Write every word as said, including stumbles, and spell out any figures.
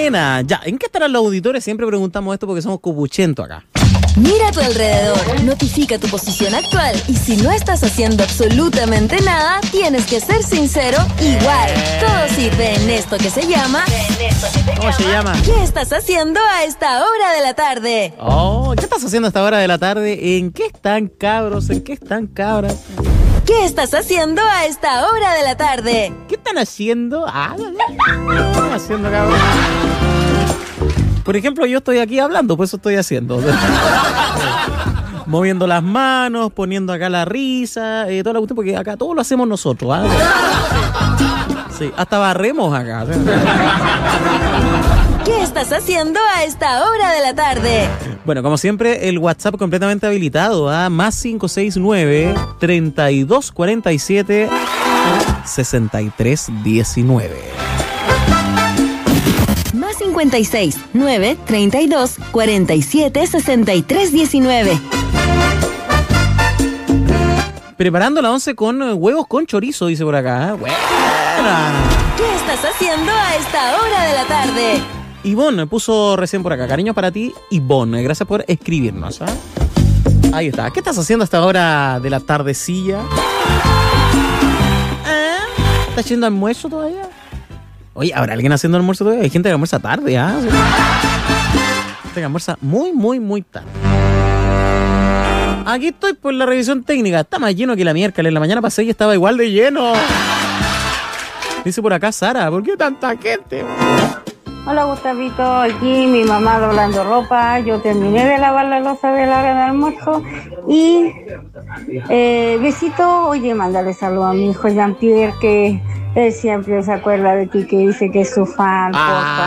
Buena. Ya, ¿en qué estarán los auditores? Siempre preguntamos esto porque somos copuchentos acá. Mira a tu alrededor, notifica tu posición actual y si no estás haciendo absolutamente nada, tienes que ser sincero igual. Todo sirve en esto que se llama... ¿Cómo se llama? ¿Qué estás haciendo a esta hora de la tarde? Oh, ¿qué estás haciendo a esta hora de la tarde? ¿En qué están cabros? ¿En qué están cabras? ¿Qué estás haciendo a esta hora de la tarde? ¿Qué están haciendo? Ah, ¿qué están haciendo, cabros? Por ejemplo, yo estoy aquí hablando, pues eso estoy haciendo. Moviendo las manos, poniendo acá la risa, eh, toda la cuestión, porque acá todo lo hacemos nosotros. ¿Ah? Sí, hasta barremos acá. ¿Qué estás haciendo a esta hora de la tarde? Bueno, como siempre, el WhatsApp completamente habilitado a ¿ah? Más cinco seis nueve, treinta y dos cuarenta y siete, sesenta y tres diecinueve. Más cincuenta y seis, nueve, treinta y dos, cuarenta y siete, sesenta y tres diecinueve. Preparando la once con huevos con chorizo, dice por acá. Buena. ¿Qué estás haciendo a esta hora de la tarde? Ivonne puso recién por acá. Cariños para ti, Ivonne. Gracias por escribirnos. ¿eh? Ahí está. ¿Qué estás haciendo a esta hora de la tardecilla? ¿Eh? ¿Estás haciendo almuerzo todavía? Oye, ¿habrá alguien haciendo almuerzo todavía? Hay gente que almuerza tarde, ¿ah? ¿eh? Gente que almuerza muy, muy, muy tarde. Aquí estoy por la revisión técnica. Está más lleno que la miércoles. En la mañana pasé y estaba igual de lleno. Dice por acá Sara, ¿por qué tanta gente? Hola Gustavito, aquí mi mamá doblando ropa. Yo terminé de lavar la loza de la hora de almuerzo. Y eh, besito, oye, mándale saludos a mi hijo Jean-Pierre, que él siempre se acuerda de ti, que dice que es su fan. Ah,